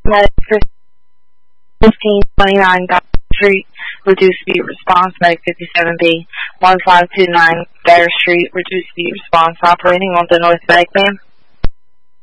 Medic for 1529 Goddard Street, reduced speed response, Medic 57B, 1529 Goddard Street, reduced speed response, operating on the North Medic, ma'am.